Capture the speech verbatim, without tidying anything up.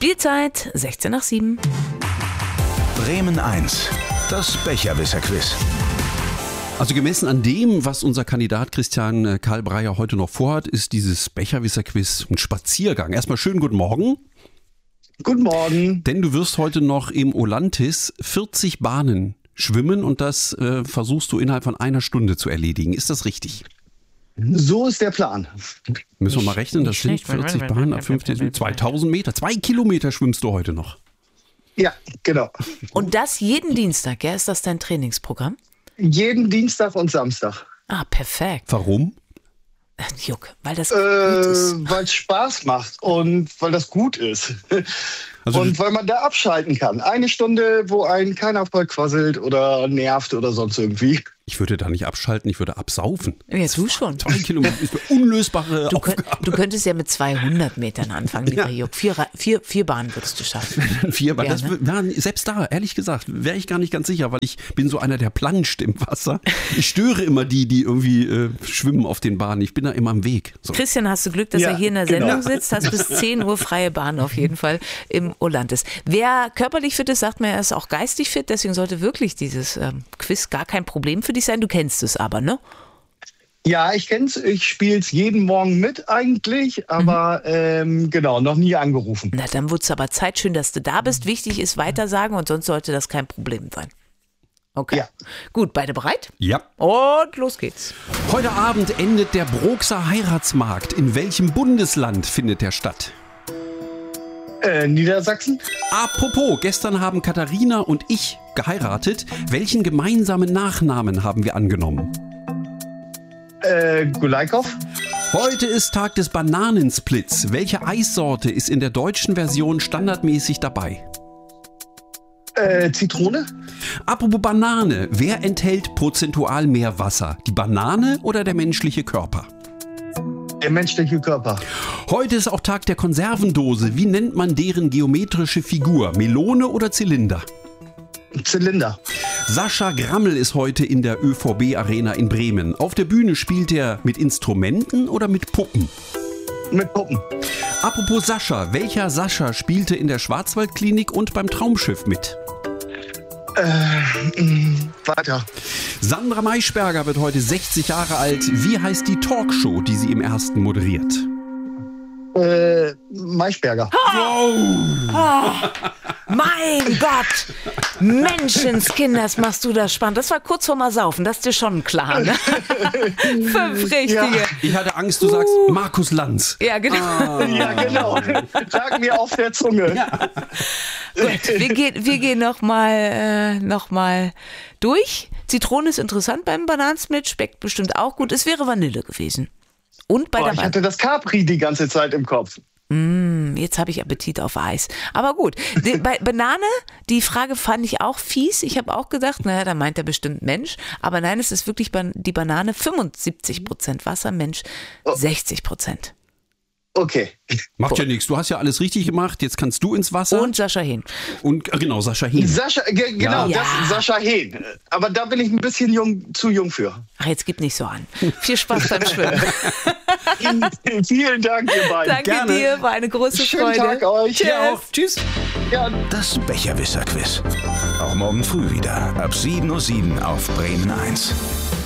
Spielzeit sechzehn nach sieben. Bremen eins, das Becherwisser-Quiz. Also gemessen an dem, was unser Kandidat Christian Karl Breyer heute noch vorhat, ist dieses Becherwisser-Quiz ein Spaziergang. Erstmal schönen guten Morgen. Guten Morgen. Denn du wirst heute noch im Olantis vierzig Bahnen schwimmen und das äh, versuchst du innerhalb von einer Stunde zu erledigen. Ist das richtig? So ist der Plan. Müssen wir mal rechnen, das sind vierzig Bahnen ab fünfzehn, zweitausend Meter. Zwei Kilometer schwimmst du heute noch. Ja, genau. Und das jeden Dienstag, ja? Ist das dein Trainingsprogramm? Jeden Dienstag und Samstag. Ah, perfekt. Warum? Juck, weil das Äh, gut ist. weil es Spaß macht und weil das gut ist. Also und weil man da abschalten kann. Eine Stunde, wo einen keiner voll quasselt oder nervt oder sonst irgendwie. Ich würde da nicht abschalten, ich würde absaufen. Ja, du schon. Zwei Kilometer ist eine unlösbare Du, Aufgabe. könnt, du könntest ja mit zweihundert Metern anfangen, lieber Ja. Juck. Vier, Ra- vier, vier Bahnen würdest du schaffen. Vier, aber Ja, das, ne? ja, selbst da, ehrlich gesagt, wäre ich gar nicht ganz sicher, weil ich bin so einer, der planscht im Wasser. Ich störe immer die, die irgendwie äh, schwimmen auf den Bahnen. Ich bin da immer am Weg. So. Christian, hast du Glück, dass Ja, er hier in der genau. Sendung sitzt, hast bis zehn Uhr freie Bahn auf jeden Fall im Olantis. Wer körperlich fit ist, sagt mir, er ist auch geistig fit, deswegen sollte wirklich dieses ähm, Quiz gar kein Problem für dich sein. Du kennst es aber, ne? Ja, ich kenn's. Ich spiele es jeden Morgen mit eigentlich, aber Mhm. ähm, genau, noch nie angerufen. Na, dann wird es aber Zeit. Schön, dass du da bist. Wichtig ist weitersagen und sonst sollte das kein Problem sein. Okay. Ja. Gut, beide bereit? Ja. Und los geht's. Heute Abend endet der Broxer Heiratsmarkt. In welchem Bundesland findet der statt? Äh, Niedersachsen? Apropos, gestern haben Katharina und ich geheiratet. Welchen gemeinsamen Nachnamen haben wir angenommen? Äh, Gulaikow? Heute ist Tag des Bananensplits. Welche Eissorte ist in der deutschen Version standardmäßig dabei? Äh, Zitrone? Apropos Banane, wer enthält prozentual mehr Wasser? Die Banane oder der menschliche Körper? Der menschliche Körper. Heute ist auch Tag der Konservendose. Wie nennt man deren geometrische Figur? Melone oder Zylinder? Zylinder. Sascha Grammel ist heute in der Ö V B-Arena in Bremen. Auf der Bühne spielt er mit Instrumenten oder mit Puppen? Mit Puppen. Apropos Sascha, welcher Sascha spielte in der Schwarzwaldklinik und beim Traumschiff mit? Äh, mh, weiter. Sandra Maischberger wird heute sechzig Jahre alt. Wie heißt die Talkshow, die sie im Ersten moderiert? Äh, Maischberger. Mein Gott! Menschenskinders, machst du das spannend. Das war kurz vor mal saufen, das ist dir schon klar, ne? Fünf richtige. Ja. Ich hatte Angst, du sagst Markus Lanz. Ja, genau. Ja, genau. Lag mir auf der Zunge. Gut, wir gehen, wir gehen nochmal äh, noch mal durch. Zitrone ist interessant beim Bananensplit, schmeckt bestimmt auch gut. Es wäre Vanille gewesen. Und bei Oh, der ich Ban- hatte das Capri die ganze Zeit im Kopf. Mm, jetzt habe ich Appetit auf Eis. Aber gut, die, bei Banane, die Frage fand ich auch fies. Ich habe auch gedacht, naja, da meint er bestimmt Mensch. Aber nein, es ist wirklich ban- die Banane fünfundsiebzig Prozent Wasser, Mensch sechzig Prozent. Okay. Macht ja nichts, du hast ja alles richtig gemacht. Jetzt kannst du ins Wasser. Und Sascha Hehn. Und äh, genau, Sascha Hehn. Sascha, ge- genau, Ja. das Sascha Hehn. Aber da bin ich ein bisschen jung, zu jung für. Ach, jetzt gib nicht so an. Viel Spaß beim Schwimmen. Vielen Dank, ihr beiden. Danke Gerne. dir, war eine große Schönen Freude. Tag euch. Tschüss. Ja, auch. Tschüss. Ja. Das Becherwisser-Quiz. Auch morgen früh wieder ab sieben Uhr sieben auf Bremen eins.